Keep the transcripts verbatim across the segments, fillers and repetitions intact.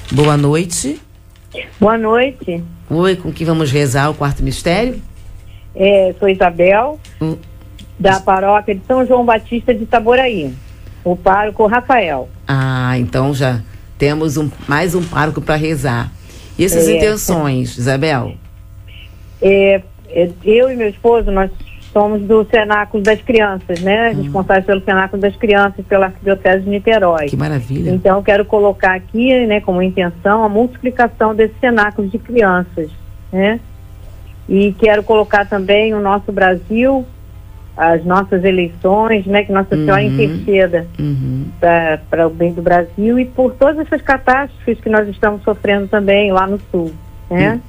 Boa noite. Boa noite. Oi, com que vamos rezar o quarto mistério? É, sou Isabel, hum. da paróquia de São João Batista de Itaboraí. O pároco Rafael. Ah, então já temos um, mais um pároco para rezar. E essas é. intenções, Isabel? É, é, eu e meu esposo, nós somos do Cenáculo das Crianças, né? Hum. Responsáveis pelo Cenáculo das Crianças, pela Arquidiocese de Niterói. Que maravilha. Então, eu quero colocar aqui, né, como intenção, a multiplicação desses cenáculos de crianças, né? E quero colocar também o nosso Brasil, as nossas eleições, né? Que Nossa Senhora uhum. interceda uhum. para o bem do Brasil e por todas essas catástrofes que nós estamos sofrendo também lá no Sul, né?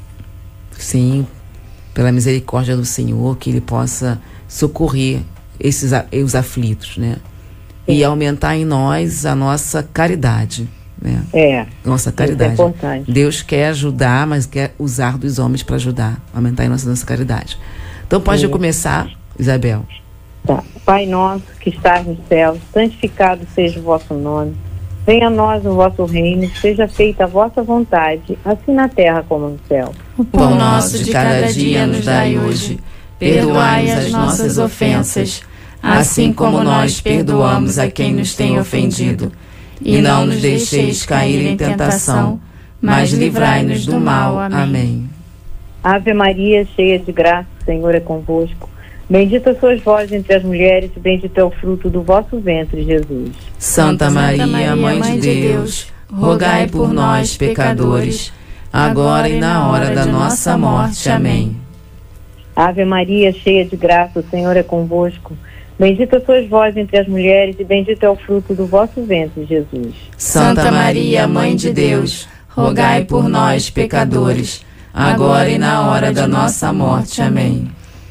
Sim, pela misericórdia do Senhor, que Ele possa socorrer esses os aflitos, né? Sim. E aumentar em nós a nossa caridade, né? É. Nossa caridade. Isso é importante. Deus quer ajudar, mas quer usar dos homens para ajudar, aumentar em nossa, nossa caridade. Então pode Sim. começar, Isabel. Tá. Pai nosso que estás no céu, santificado seja o vosso nome. Venha a nós o vosso reino, seja feita a vossa vontade, assim na terra como no céu. O pão nosso de cada dia nos dai hoje. Perdoai as nossas ofensas, assim como nós perdoamos a quem nos tem ofendido. E não nos deixeis cair em tentação, mas livrai-nos do mal. Amém. Ave Maria, cheia de graça, o Senhor é convosco. Bendita sois vós entre as mulheres, e bendito é o fruto do vosso ventre, Jesus. Santa Maria, Mãe de Deus, rogai por nós, pecadores, agora e na hora da nossa morte. Amém. Ave Maria, cheia de graça, o Senhor é convosco. Bendita sois vós entre as mulheres, e bendito é o fruto do vosso ventre, Jesus. Santa Maria, Mãe de Deus, rogai por nós, pecadores, agora e na hora da nossa morte. Amém.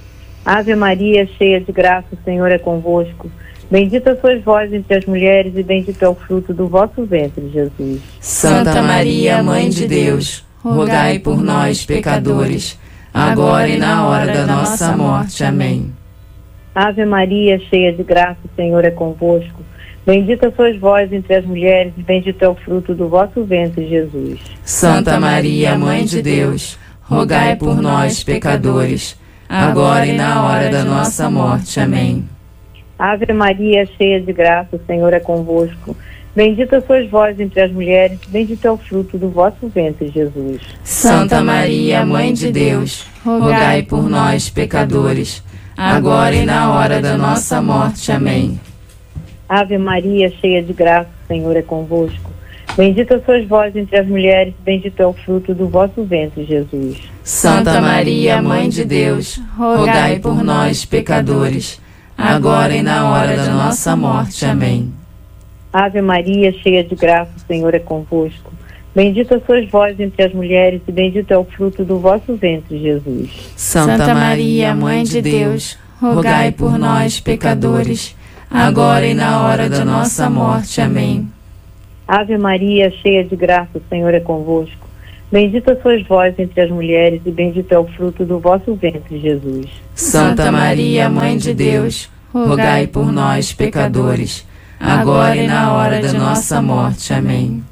Ave Maria, cheia de graça, o Senhor é convosco. Bendita sois vós entre as mulheres, e bendito é o fruto do vosso ventre, Jesus. Santa Maria, Mãe de Deus, rogai por nós, pecadores, agora e na hora da nossa morte. Amém. Ave Maria, cheia de graça, o Senhor é convosco. Bendita sois vós entre as mulheres, e bendito é o fruto do vosso ventre, Jesus. Santa Maria, Mãe de Deus, rogai por nós, pecadores, agora e na hora da nossa morte. Amém. Ave Maria, cheia de graça, o Senhor é convosco. Bendita sois vós entre as mulheres, bendito é o fruto do vosso ventre, Jesus. Santa Maria, Mãe de Deus, rogai por nós, pecadores, agora e na hora da nossa morte. Amém. Ave Maria, cheia de graça, o Senhor é convosco. Bendita sois vós entre as mulheres, bendito é o fruto do vosso ventre, Jesus. Santa Maria, Mãe de Deus, rogai por nós, pecadores, agora e na hora da nossa morte. Amém. Ave Maria, cheia de graça, o Senhor é convosco. Bendita sois vós entre as mulheres, e bendito é o fruto do vosso ventre, Jesus. Santa Maria, Mãe de Deus, rogai por nós, pecadores, agora e na hora da nossa morte. Amém. Ave Maria, cheia de graça, o Senhor é convosco. Bendita sois vós entre as mulheres, e bendito é o fruto do vosso ventre, Jesus. Santa Maria, Mãe de Deus, rogai por nós, pecadores, agora e na hora da nossa morte. Amém.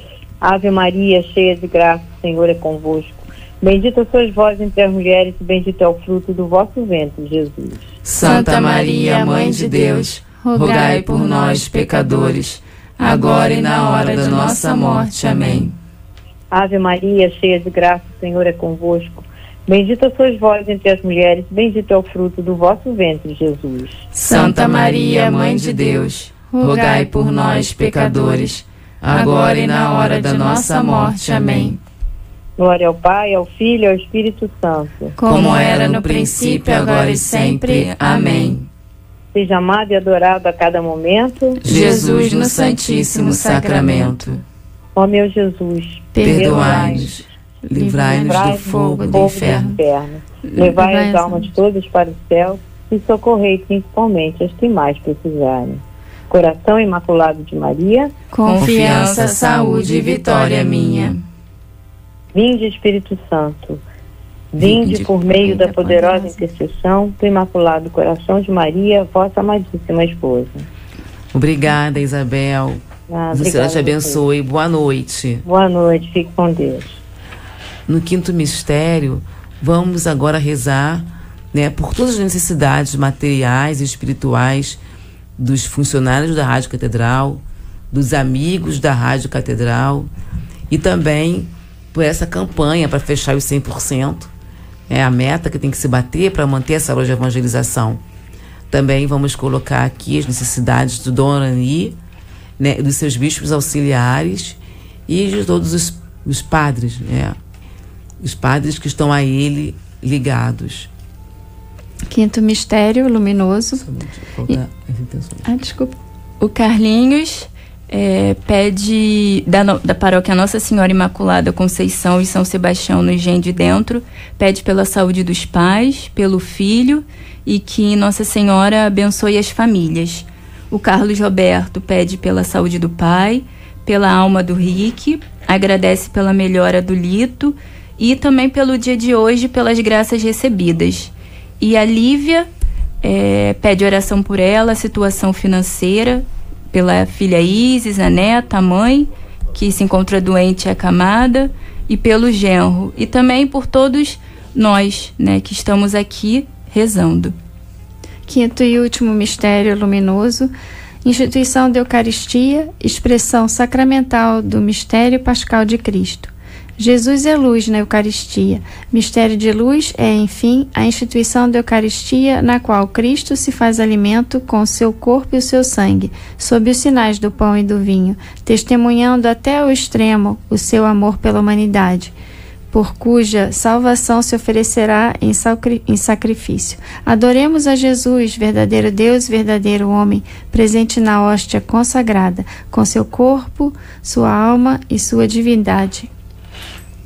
Ave Maria, cheia de graça, o Senhor é convosco. Bendita sois vós entre as mulheres, e bendito é o fruto do vosso ventre, Jesus. Santa Maria, Mãe de Deus, rogai por nós, pecadores, agora e na hora da nossa morte. Amém. Ave Maria, cheia de graça, o Senhor é convosco. Bendita sois vós entre as mulheres, bendito é o fruto do vosso ventre, Jesus. Santa Maria, Mãe de Deus, rogai por nós, pecadores, agora e na hora da nossa morte. Amém. Glória ao Pai, ao Filho e ao Espírito Santo. Como era no princípio, agora e sempre. Amém. Seja amado e adorado a cada momento, Jesus no Santíssimo Sacramento. Ó meu Jesus, perdoai-nos, livrai-nos do fogo do inferno, levai as almas todas para o céu e socorrei principalmente as que mais precisarem. Coração Imaculado de Maria, confiança, saúde e vitória minha. Vinde, Espírito Santo, vinde por meio da poderosa intercessão do Imaculado Coração de Maria, vossa amadíssima esposa. Obrigada, Isabel, Ah, o Senhor te abençoe. Boa noite. Boa noite, fique com Deus. No quinto mistério, vamos agora rezar, né, por todas as necessidades materiais e espirituais dos funcionários da Rádio Catedral, dos amigos da Rádio Catedral e também por essa campanha para fechar os cem por cento. É a meta que tem que se bater para manter essa loja de evangelização. Também vamos colocar aqui as necessidades do Dom Arani, né, dos seus bispos auxiliares e de todos os, os padres, né, os padres que estão a ele ligados. Quinto mistério luminoso. E... Ah, desculpa. O Carlinhos é, pede da, no, da paróquia Nossa Senhora Imaculada Conceição e São Sebastião no Engenho de Dentro, pede pela saúde dos pais, pelo filho e que Nossa Senhora abençoe as famílias. O Carlos Roberto pede pela saúde do pai, pela alma do Rick, agradece pela melhora do Lito e também pelo dia de hoje, pelas graças recebidas. E a Lívia é, pede oração por ela, situação financeira, pela filha Isis, a neta, a mãe, que se encontra doente e acamada, e pelo genro. E também por todos nós, né, que estamos aqui rezando. Quinto e último mistério luminoso, instituição da Eucaristia, expressão sacramental do mistério pascal de Cristo. Jesus é luz na Eucaristia. Mistério de luz é, enfim, a instituição da Eucaristia na qual Cristo se faz alimento com o seu corpo e o seu sangue, sob os sinais do pão e do vinho, testemunhando até o extremo o seu amor pela humanidade, por cuja salvação se oferecerá em, sacri- em sacrifício. Adoremos a Jesus, verdadeiro Deus, verdadeiro homem, presente na hóstia consagrada, com seu corpo, sua alma e sua divindade.